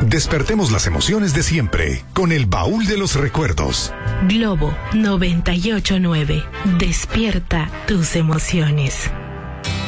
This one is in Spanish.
Despertemos las emociones de siempre con el baúl de los recuerdos. Globo 98.9. Despierta tus emociones.